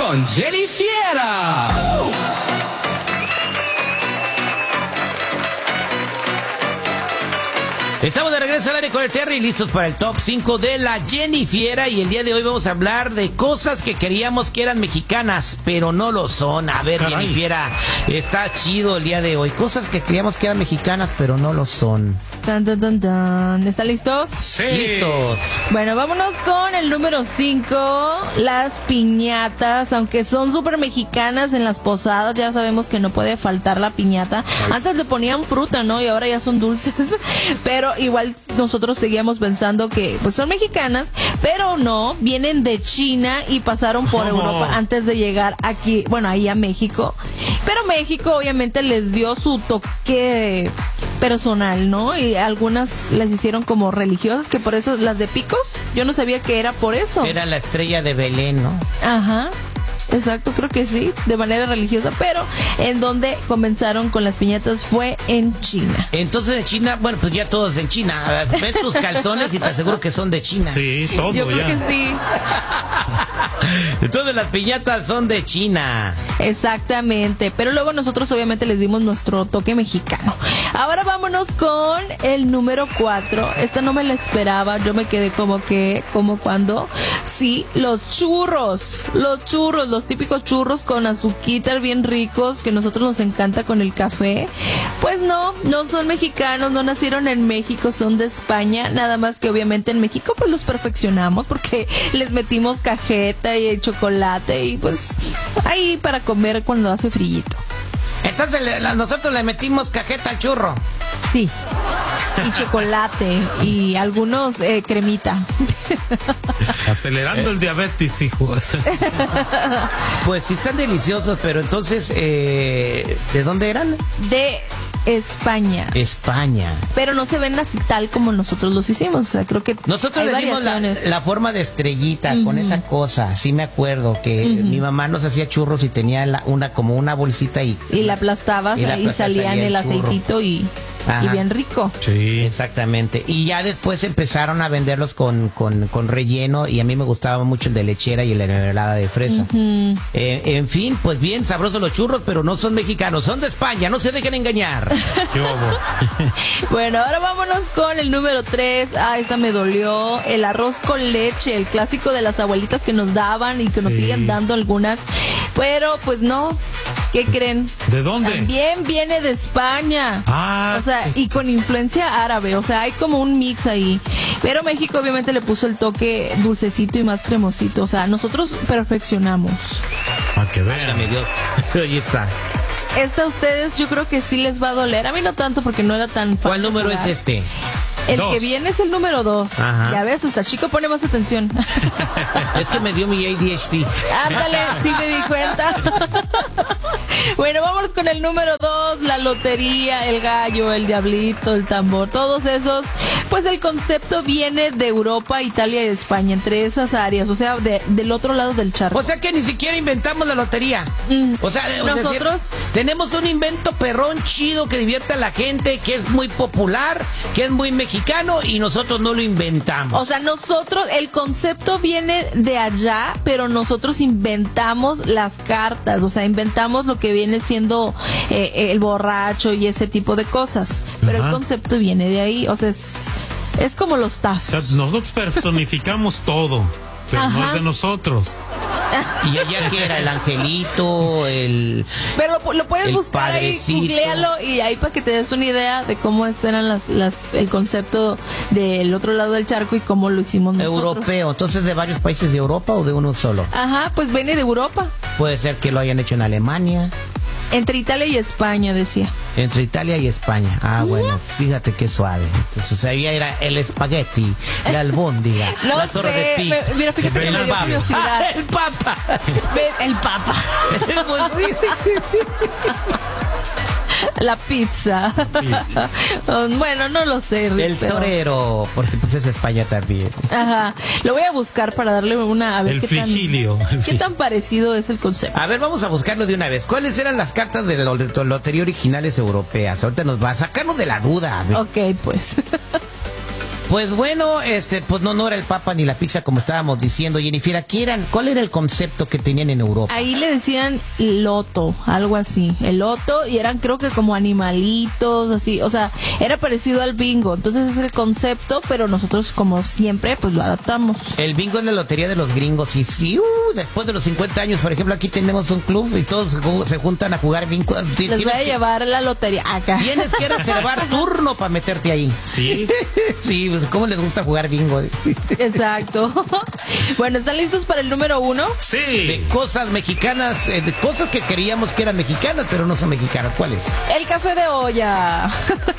con Jenny Fiera. Estamos de regreso al aire con el Terry, listos para el top 5 de la Jenny Fiera. Y el día de hoy vamos a hablar de cosas que queríamos que eran mexicanas, pero no lo son. A ver, Jenny Fiera, está chido el día de hoy. Cosas que queríamos que eran mexicanas, pero no lo son. Tan, tan, tan, tan. ¿Están listos? Sí. Listos. Bueno, vámonos con el número 5, las piñatas. Aunque son súper mexicanas en las posadas, ya sabemos que no puede faltar la piñata. Antes le ponían fruta, ¿no? Y ahora ya son dulces. Pero igual nosotros seguíamos pensando que pues son mexicanas, pero no, vienen de China y pasaron por Europa antes de llegar aquí, bueno, ahí a México. Pero México obviamente les dio su toque personal, ¿no? Y algunas las hicieron como religiosas, que por eso las de picos, yo no sabía que era por eso. Era la estrella de Belén, ¿no? Ajá. Exacto, creo que sí, de manera religiosa, pero en donde comenzaron con las piñatas fue en China. Entonces en China, bueno, pues ya todos en China. Ves tus calzones y te aseguro que son de China. Sí, todo yo creo que sí. Entonces las piñatas son de China. Exactamente, pero luego nosotros obviamente les dimos nuestro toque mexicano. Ahora vámonos con el número 4. Esta no me la esperaba, yo me quedé como cuando. Sí, los churros, los típicos churros con azuquitar bien ricos que nosotros nos encanta con el café. Pues no son mexicanos, no nacieron en México, son de España, nada más que obviamente en México pues los perfeccionamos porque les metimos cajeta y chocolate y pues ahí para comer cuando hace frillito. Entonces nosotros le metimos cajeta al churro. Sí. Y chocolate y algunos cremita. Acelerando el diabetes, hijo. Pues sí están deliciosos, pero entonces, ¿de dónde eran? De España. España. Pero no se ven así tal como nosotros los hicimos. O sea, creo que nosotros le dimos la forma de estrellita con esa cosa. Sí me acuerdo que mi mamá nos hacía churros y tenía como una bolsita y la aplastabas y salía en el aceitito y bien rico. Sí. Exactamente. Y ya después empezaron a venderlos con relleno y a mí me gustaba mucho el de lechera y el de mermelada de fresa. En fin, pues bien, sabrosos los churros, pero no son mexicanos, son de España, no se dejen engañar. Bueno, ahora vámonos con el número 3. Esta me dolió. El arroz con leche, el clásico de las abuelitas que nos daban y que nos siguen dando algunas. Pero pues no. ¿Qué creen? ¿De dónde? También viene de España. O sea, y con influencia árabe. O sea, hay como un mix ahí. Pero México obviamente le puso el toque dulcecito y más cremosito. O sea, nosotros perfeccionamos. A que vean. Válgame Dios. Ahí está. Esta a ustedes yo creo que sí les va a doler. A mí no tanto porque no era tan fácil. ¿Cuál número es este? El 2. que viene es el número 2. Ya ves, hasta chico pone más atención. Es que me dio mi ADHD. Ándale, sí me di cuenta. Bueno, vámonos con el número 2, la lotería, el gallo, el diablito, el tambor, todos esos. Pues el concepto viene de Europa, Italia y España, entre esas áreas, o sea, del otro lado del charco. O sea que ni siquiera inventamos la lotería. O sea, nosotros tenemos un invento perrón chido que divierte a la gente, que es muy popular, que es muy mexicano y nosotros no lo inventamos. O sea, el concepto viene de allá, pero nosotros inventamos las cartas, o sea, inventamos lo que viene siendo el borracho y ese tipo de cosas. Pero el concepto viene de ahí, o sea, es como los tazos. O sea, nosotros personificamos todo, pero no es de nosotros. Y allá que era el angelito, pero lo puedes buscar padrecito. ahí, googlealo y ahí para que te des una idea de cómo eran el concepto del otro lado del charco y cómo lo hicimos nosotros. Europeo, entonces ¿de varios países de Europa o de uno solo? Ajá, pues viene de Europa. Puede ser que lo hayan hecho en Alemania. Entre Italia y España, decía. Entre Italia y España. Bueno, fíjate qué suave. Entonces ahí era el espagueti, la albóndiga, la torre de pizza. Mira, fíjate que me dio curiosidad. El papa. El papa. Pues sí. La pizza. Bueno, no lo sé, Rick, el torero, porque pues es España también. Ajá. Lo voy a buscar para darle una... A ver qué tan parecido es el concepto. A ver, vamos a buscarlo de una vez. ¿Cuáles eran las cartas de la lotería originales europeas? Ahorita nos va a sacarnos de la duda. Ok, pues. Pues bueno, pues no era el papa ni la pizza como estábamos diciendo, Jennifer. ¿Cuál era el concepto que tenían en Europa? Ahí le decían loto, algo así, el loto, y eran creo que como animalitos, así, o sea, era parecido al bingo. Entonces es el concepto, pero nosotros como siempre, pues lo adaptamos. El bingo es la lotería de los gringos, y sí, después de los 50 años, por ejemplo, aquí tenemos un club y todos se juntan a jugar bingo. Les voy a llevar la lotería acá. Tienes que reservar turno para meterte ahí. Sí. Sí, pues cómo les gusta jugar bingo. Exacto. Bueno, ¿están listos para el número 1? Sí. De cosas mexicanas, de cosas que creíamos que eran mexicanas, pero no son mexicanas. ¿Cuáles? El café de olla.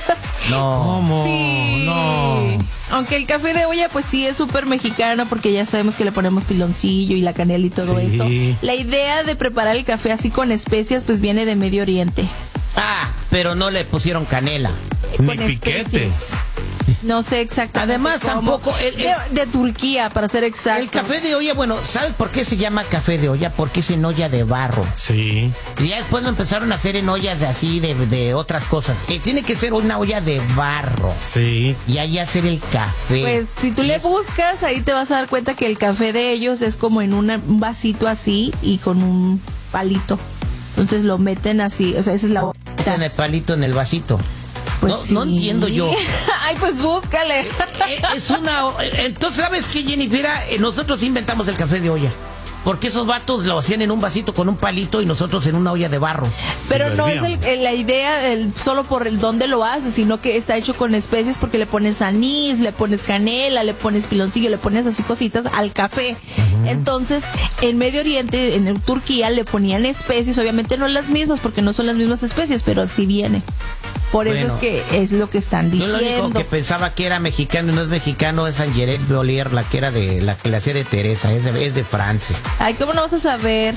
No. ¿Cómo? Sí. No. Aunque el café de olla pues sí es súper mexicano porque ya sabemos que le ponemos piloncillo y la canela y todo Sí. esto. La idea de preparar el café así con especias pues viene de Medio Oriente. Ah, pero no le pusieron canela. Ni Con piquete. especies. No sé exactamente. Además, cómo. tampoco De Turquía, para ser exacto. El café de olla, bueno, ¿sabes por qué se llama café de olla? Porque es en olla de barro. Sí. Y ya después lo empezaron a hacer en ollas de así, de otras cosas. Tiene que ser una olla de barro. Sí. Y ahí hacer el café. Pues si tú le buscas, ahí te vas a dar cuenta que el café de ellos es como en un vasito así y con un palito. Entonces lo meten así, o sea, esa es la En el palito, en el vasito. Pues no, sí. no entiendo yo. Ay, pues búscale. Es una... Entonces, ¿sabes qué, Jennifer? Nosotros inventamos el café de olla. Porque esos vatos lo hacían en un vasito con un palito y nosotros en una olla de barro. Pero no es Hervíamos. la idea solo por el dónde lo haces, sino que está hecho con especies porque le pones anís, le pones canela, le pones piloncillo, le pones así cositas al café. Entonces, en Medio Oriente, en Turquía, le ponían especies, obviamente no las mismas porque no son las mismas especies, pero así viene. Por eso Bueno, es que es lo que están Yo diciendo. lo único que pensaba que era mexicano y no es mexicano es Angeret Bollier, la que era de la que le hacía de Teresa, es de Francia. Ay, ¿cómo no vas a saber?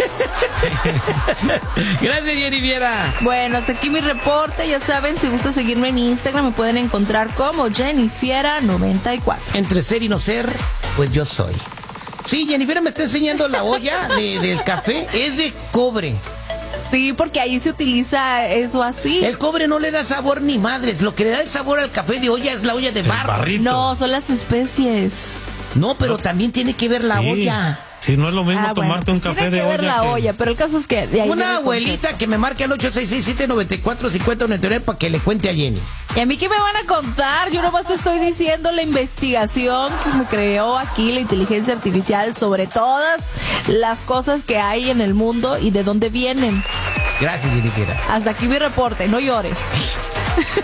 Gracias, Jennifer. Bueno, hasta aquí mi reporte. Ya saben, si gusta seguirme en Instagram, me pueden encontrar como Jennifiera94. Entre ser y no ser, pues yo soy. Sí, Jennifer me está enseñando la olla del café, es de cobre. Sí, porque ahí se utiliza eso así. El cobre no le da sabor ni madres, lo que le da el sabor al café de olla es la olla de El barro. barrito. No, son las especies. No, pero también tiene que ver la Sí. olla. Sí, no es lo mismo Bueno, tomarte un pues café tiene de que ver olla la que... olla, pero el caso es que de ahí viene Una el abuelita concepto. que me marque al 866-794-5099 para que le cuente a Jenny. ¿Y a mí qué me van a contar? Yo nomás te estoy diciendo la investigación que me creó aquí la inteligencia artificial sobre todas las cosas que hay en el mundo y de dónde vienen. Gracias, Jennifer. Hasta aquí mi reporte, no llores.